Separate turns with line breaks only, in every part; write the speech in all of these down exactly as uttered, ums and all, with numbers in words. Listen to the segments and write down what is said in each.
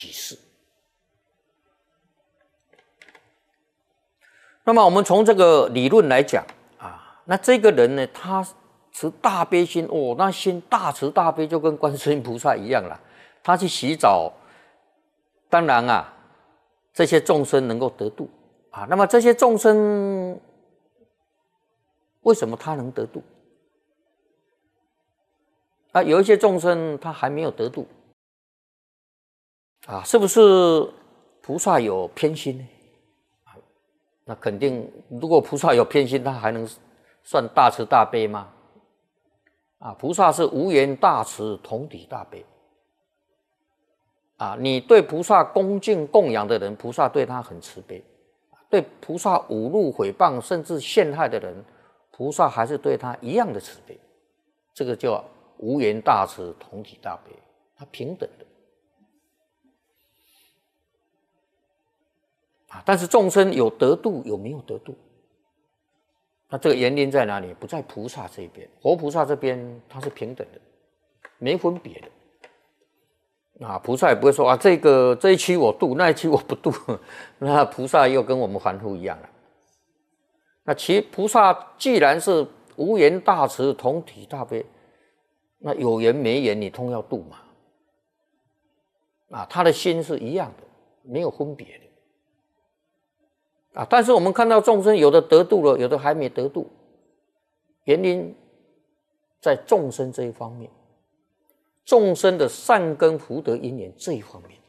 启示。那么我们从这个理论来讲啊，那这个人呢，他持大悲心哦，那心大慈大悲，就跟观世音菩萨一样啦。他去洗澡，当然啊，这些众生能够得度啊。那么这些众生为什么他能得度？啊，有一些众生他还没有得度啊，是不是菩萨有偏心呢？啊，那肯定，如果菩萨有偏心，他还能算大慈大悲吗？啊，菩萨是无缘大慈，同体大悲。啊，你对菩萨恭敬供养的人，菩萨对他很慈悲；对菩萨侮辱毁谤甚至陷害的人，菩萨还是对他一样的慈悲。这个叫无缘大慈，同体大悲，它平等的。啊，但是众生有得度，有没有得度？那这个原因在哪里？不在菩萨这边，活菩萨这边它是平等的，没分别的。啊，菩萨也不会说啊，这个这一期我度，那一期我不度，那菩萨又跟我们凡夫一样了。那其菩萨既然是无缘大慈，同体大悲，那有缘没缘你通要度嘛。啊，他的心是一样的，没有分别的。啊，但是我们看到众生有的得度了，有的还没得度，原因在众生这一方面。众生的善根福德因缘这一方面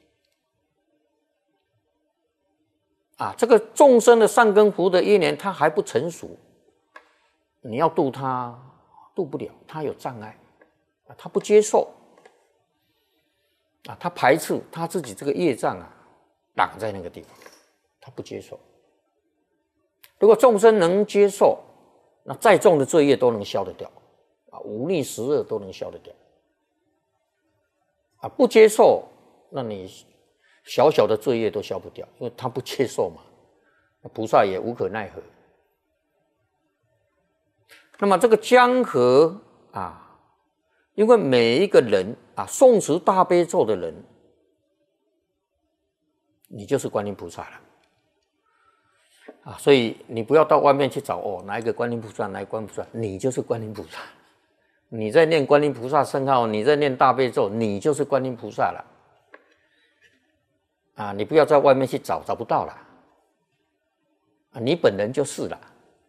啊，这个众生的善根福德因缘他还不成熟，你要度他度不了，他有障碍，他不接受啊，他排斥他自己这个业障啊，挡在那个地方，他不接受。如果众生能接受，那再重的罪业都能消得掉啊，五逆十恶都能消得掉。啊，不接受，那你小小的罪业都消不掉，因为他不接受嘛，菩萨也无可奈何。那么这个江河啊，因为每一个人啊，诵持大悲咒的人，你就是观音菩萨了啊，所以你不要到外面去找哦，哪一个观音菩萨，哪一个观音菩萨，你就是观音菩萨。你在念观音菩萨圣号，你在念大悲咒，你就是观音菩萨了啊！你不要在外面去找，找不到了啊！你本人就是了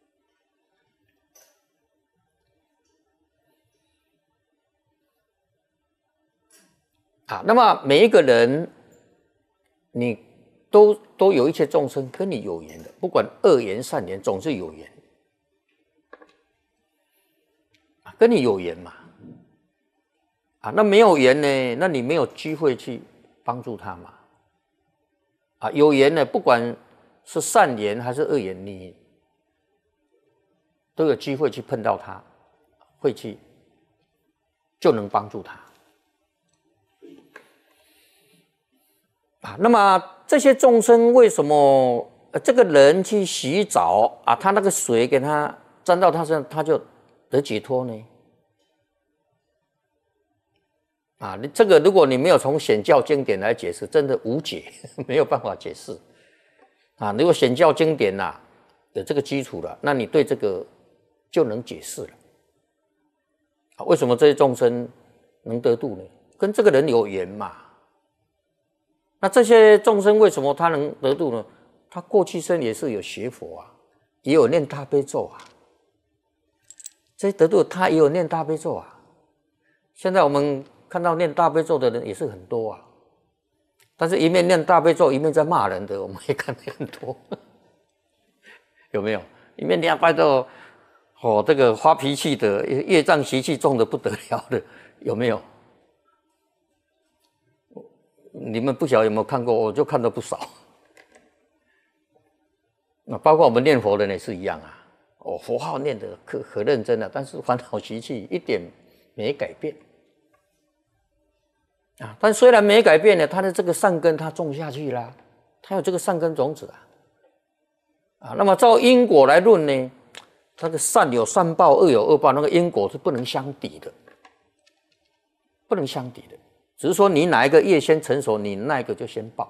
啊！那么每一个人，你都都有一些众生跟你有缘的，不管恶缘善缘，总是有缘啊，跟你有缘嘛。啊，那没有缘呢？那你没有机会去帮助他嘛？啊，有缘呢，不管是善缘还是恶缘，你都有机会去碰到他，会去就能帮助他。啊，那么这些众生为什么、呃、这个人去洗澡啊，他那个水给他沾到他身上，他就得解脱呢？啊，你这个如果你没有从显教经典来解释，真的无解，没有办法解释。啊，如果显教经典呐、啊、有这个基础了，那你对这个就能解释了。啊，为什么这些众生能得度呢？跟这个人有缘嘛。那这些众生为什么他能得度呢？他过去生也是有学佛啊，也有念大悲咒啊。这些得度他也有念大悲咒啊。现在我们看到念大悲咒的人也是很多啊，但是一面念大悲咒一面在骂人的，我们也看到很多，有没有？一面念大悲咒，哦，这个发脾气的，业障习气重的不得了的，有没有？你们不晓得有没有看过？我就看到不少。那包括我们念佛的人也是一样啊，哦，佛号念得可可认真了，但是烦恼习气一点没改变。啊，但虽然没改变呢，他的这个善根他种下去了，他有这个善根种子啊。啊，那么照因果来论呢，他的善有善报，恶有恶报，那个因果是不能相抵的，不能相抵的。 只是说你哪一个业先成熟，你那一个就先报。